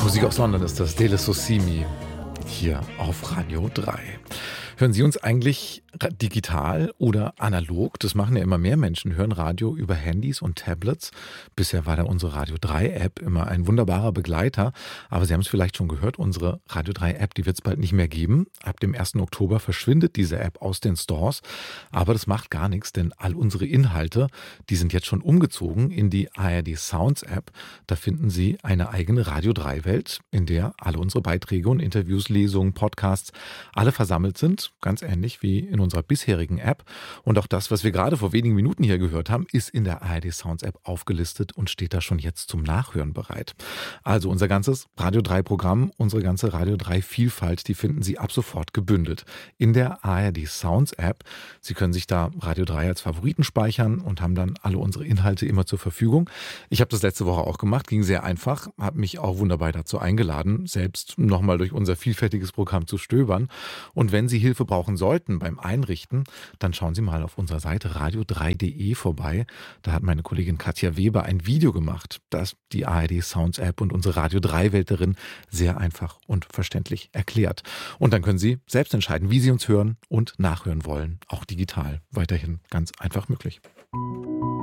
Musik aus London ist das, Dele Sosimi, hier auf Radio 3. Hören Sie uns eigentlich digital oder analog? Das machen ja immer mehr Menschen, hören Radio über Handys und Tablets. Bisher war da unsere Radio 3 App immer ein wunderbarer Begleiter. Aber Sie haben es vielleicht schon gehört, unsere Radio 3 App, die wird es bald nicht mehr geben. Ab dem 1. Oktober verschwindet diese App aus den Stores. Aber das macht gar nichts, denn all unsere Inhalte, die sind jetzt schon umgezogen in die ARD Sounds App. Da finden Sie eine eigene Radio 3 Welt, in der alle unsere Beiträge und Interviews, Lesungen, Podcasts, alle versammelt sind. Ganz ähnlich wie in unserer bisherigen App. Und auch das, was wir gerade vor wenigen Minuten hier gehört haben, ist in der ARD Sounds App aufgelistet und steht da schon jetzt zum Nachhören bereit. Also unser ganzes Radio 3 Programm, unsere ganze Radio 3 Vielfalt, die finden Sie ab sofort gebündelt in der ARD Sounds App. Sie können sich da Radio 3 als Favoriten speichern und haben dann alle unsere Inhalte immer zur Verfügung. Ich habe das letzte Woche auch gemacht, ging sehr einfach, habe mich auch wunderbar dazu eingeladen, selbst nochmal durch unser vielfältiges Programm zu stöbern. Und wenn Sie Hilfe brauchen sollten beim Einrichten, dann schauen Sie mal auf unserer Seite radio3.de vorbei. Da hat meine Kollegin Katja Weber ein Video gemacht, das die ARD Sounds App und unsere Radio 3 Welt darin sehr einfach und verständlich erklärt. Und dann können Sie selbst entscheiden, wie Sie uns hören und nachhören wollen. Auch digital weiterhin ganz einfach möglich.